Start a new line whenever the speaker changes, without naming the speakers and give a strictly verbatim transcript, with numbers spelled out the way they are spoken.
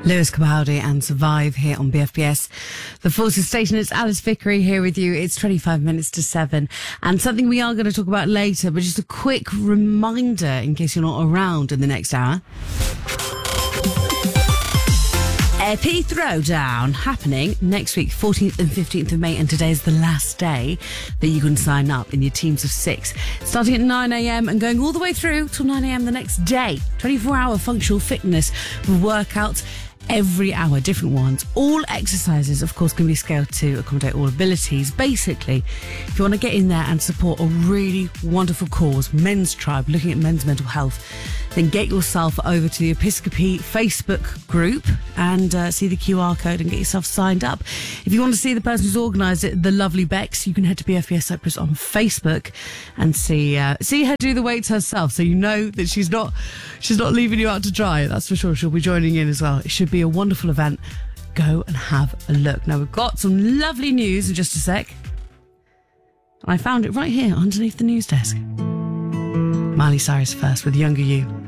Lewis Capaldi and Survive here on B F B S. The Forces Station, it's Alice Vickery here with you. It's twenty-five minutes to seven. And something we are going to talk about later, but just a quick reminder in case you're not around in the next hour. Epi Throwdown happening next week, fourteenth and fifteenth of May, and today is the last day that you can sign up in your teams of six. Starting at nine a.m. and going all the way through till nine a.m. the next day. twenty-four hour functional fitness with workouts every hour, different ones. All exercises, of course, can be scaled to accommodate all abilities. Basically, if you want to get in there and support a really wonderful cause, Men's Tribe, looking at men's mental health, then get yourself over to the Episcopi Facebook group and uh, see the Q R code and get yourself signed up. If you want to see the person who's organised it, the lovely Bex, you can head to B F B S Cyprus on Facebook and see uh, see her do the weights herself, so you know that she's not she's not leaving you out to dry. That's for sure. She'll be joining in as well. It should be a wonderful event. Go and have a look. Now, we've got some lovely news in just a sec. I found it right here underneath the news desk. Miley Cyrus first with Younger You.